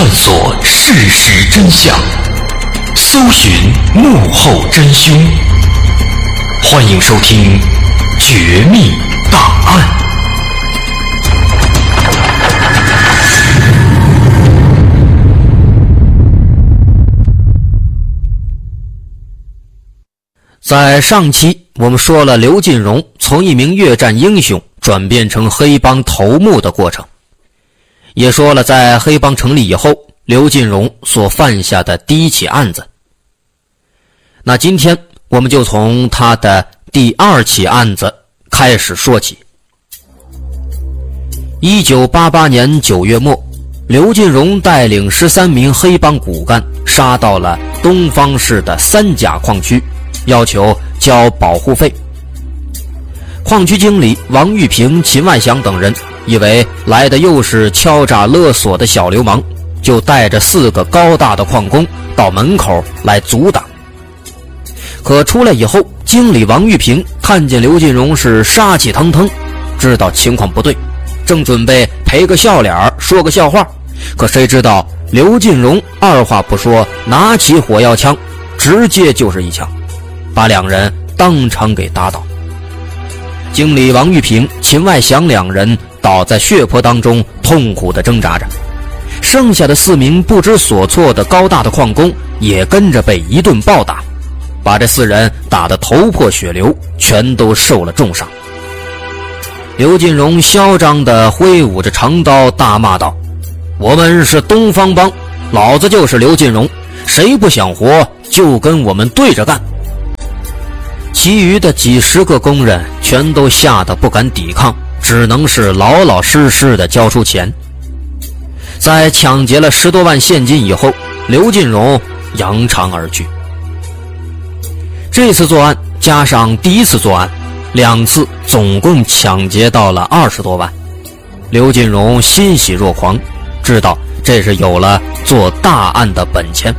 探索事实真相，搜寻幕后真凶。欢迎收听《绝密档案》。 在上期我们说了刘进荣从一名越战英雄转变成黑帮头目的过程，也说了在黑帮成立以后刘进荣所犯下的第一起案子。那今天我们就从他的第二起案子开始说起。1988年9月末，刘进荣带领13名黑帮骨干杀到了东方市的三甲矿区，要求交保护费。矿区经理王玉平、秦万祥等人以为来的又是敲诈勒索的小流氓，就带着4个高大的矿工到门口来阻挡。可出来以后，经理王玉平看见刘进荣是杀气腾腾，知道情况不对，正准备赔个笑脸说个笑话，可谁知道刘进荣二话不说，拿起火药枪直接就是一枪，把两人当场给打倒。经理王玉平、秦万祥两人倒在血泊当中，痛苦地挣扎着。剩下的4名不知所措的高大的矿工也跟着被一顿暴打，把这4人打得头破血流，全都受了重伤。刘进荣嚣张地挥舞着长刀，大骂道：“我们是东方帮，老子就是刘进荣，谁不想活就跟我们对着干。”其余的几十个工人全都吓得不敢抵抗，只能是老老实实地交出钱。在抢劫了10多万现金以后，刘进荣扬长而去。这次作案加上第一次作案，2次总共抢劫到了20多万。刘进荣欣喜若狂，知道这是有了做大案的本钱。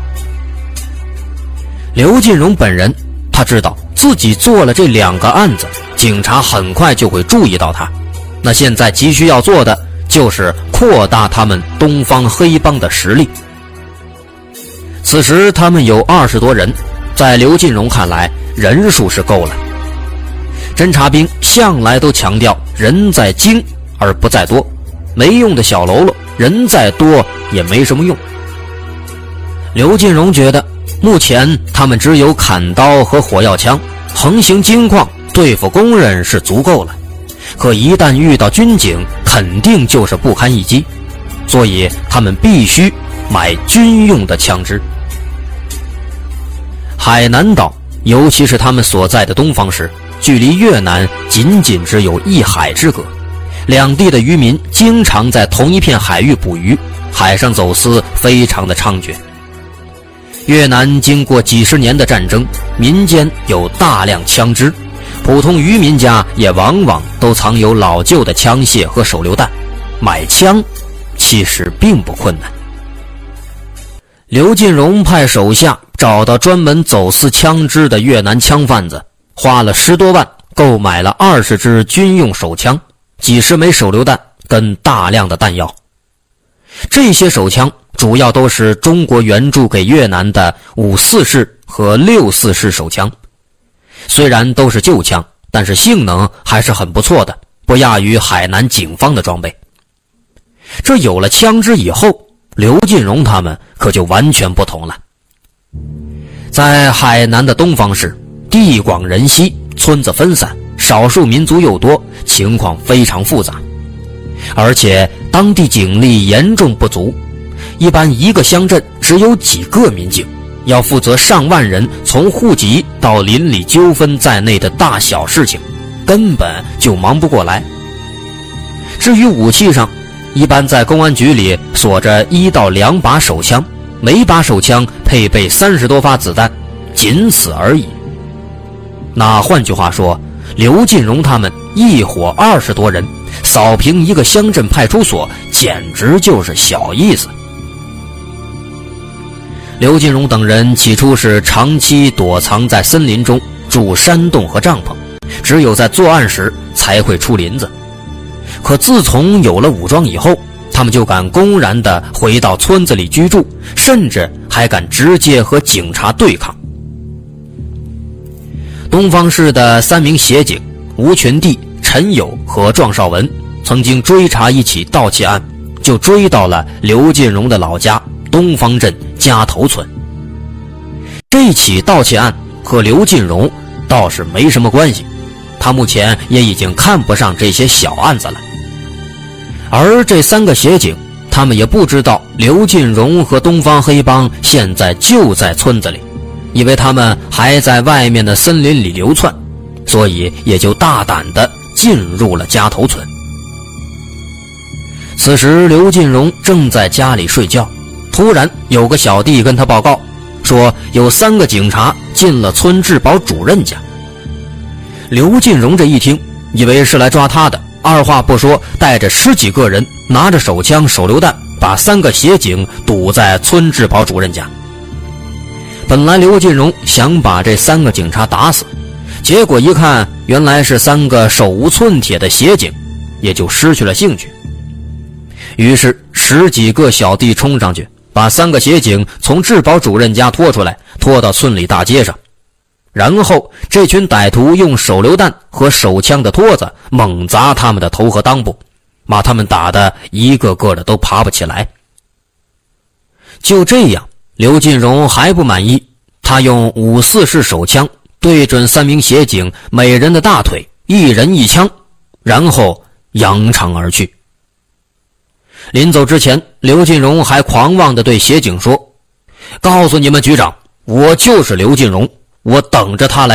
刘进荣本人他知道自己做了这2个案子，警察很快就会注意到他。那现在急需要做的就是扩大他们东方黑帮的实力。此时他们有20多人，在刘进荣看来人数是够了。侦察兵向来都强调人在精而不在多，没用的小喽啰人再多也没什么用。刘进荣觉得目前他们只有砍刀和火药枪，横行金矿对付工人是足够了，可一旦遇到军警肯定就是不堪一击，所以他们必须买军用的枪支。海南岛，尤其是他们所在的东方市，距离越南仅仅只有1海之隔，两地的渔民经常在同一片海域捕鱼，海上走私非常的猖獗。越南经过几十年的战争，民间有大量枪支，普通渔民家也往往都藏有老旧的枪械和手榴弹，买枪其实并不困难。刘进荣派手下找到专门走私枪支的越南枪贩子，花了10多万购买了20支军用手枪、几十枚手榴弹跟大量的弹药。这些手枪主要都是中国援助给越南的5.4式和6.4式手枪，虽然都是旧枪，但是性能还是很不错的，不亚于海南警方的装备。这有了枪支以后，刘进荣他们可就完全不同了。在海南的东方市，地广人稀，村子分散，少数民族又多，情况非常复杂，而且当地警力严重不足，一般一个乡镇只有几个民警，要负责上万人从户籍到邻里纠纷在内的大小事情，根本就忙不过来。至于武器上，一般在公安局里锁着1到2把手枪，每把手枪配备30多发子弹，仅此而已。那换句话说，刘进荣他们一伙20多人扫平一个乡镇派出所，简直就是小意思。刘进荣等人起初是长期躲藏在森林中，住山洞和帐篷，只有在作案时才会出林子。可自从有了武装以后， 他们就敢公然地回到村子里居住，甚至还敢直接和警察对抗。东方市的3名协警吴群帝、陈友和庄绍文曾经追查一起盗窃案，就追到了刘进荣的老家东方镇夹头村。这起盗窃案和刘进荣倒是没什么关系，他目前也已经看不上这些小案子了。而这3个协警，他们也不知道刘进荣和东方黑帮现在就在村子里，以为他们还在外面的森林里流窜，所以也就大胆地进入了夹头村。此时刘进荣正在家里睡觉，突然有个小弟跟他报告说有3个警察进了村治保主任家。刘进荣这一听，以为是来抓他的，二话不说带着10几个人，拿着手枪手榴弹，把3个协警堵在村治保主任家。本来刘进荣想把这3个警察打死，结果一看原来是3个手无寸铁的协警，也就失去了兴趣。于是10几个小弟冲上去，把3个协警从治保主任家拖出来，拖到村里大街上。然后这群歹徒用手榴弹和手枪的托子猛砸他们的头和裆部，把他们打得一个个的都爬不起来。就这样，刘进荣还不满意，他用5.4式手枪对准3名协警每人的大腿，1人1枪，然后扬长而去。临走之前，刘进荣还狂妄地对协警说：“告诉你们局长，我就是刘进荣，我等着他来